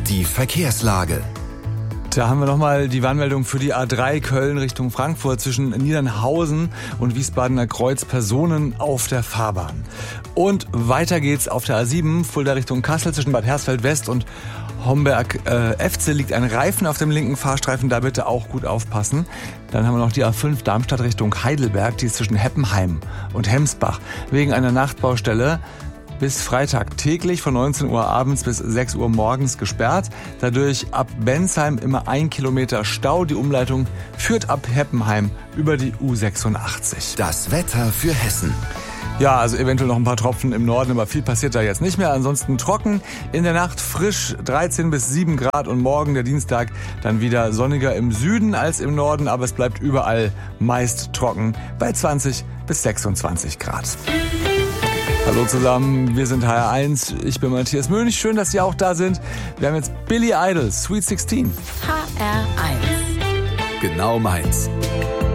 Die Verkehrslage. Da haben wir nochmal die Warnmeldung für die A3 Köln Richtung Frankfurt zwischen Niedernhausen und Wiesbadener Kreuz, Personen auf der Fahrbahn. Und weiter geht's auf der A7 Fulda Richtung Kassel zwischen Bad Hersfeld West und Homberg-Efze liegt ein Reifen auf dem linken Fahrstreifen, da bitte auch gut aufpassen. Dann haben wir noch die A5 Darmstadt Richtung Heidelberg, die ist zwischen Heppenheim und Hemsbach wegen einer Nachtbaustelle bis Freitag täglich von 19 Uhr abends bis 6 Uhr morgens gesperrt. Dadurch ab Bensheim immer 1 Kilometer Stau. Die Umleitung führt ab Heppenheim über die U86. Das Wetter für Hessen. Ja, also eventuell noch ein paar Tropfen im Norden, aber viel passiert da jetzt nicht mehr. Ansonsten trocken, in der Nacht frisch 13 bis 7 Grad und morgen, der Dienstag, dann wieder sonniger im Süden als im Norden, aber es bleibt überall meist trocken bei 20 bis 26 Grad. Hallo zusammen, wir sind HR1, ich bin Matthias Möhnig, schön, dass Sie auch da sind. Wir haben jetzt Billy Idol, Sweet 16. HR1. Genau meins.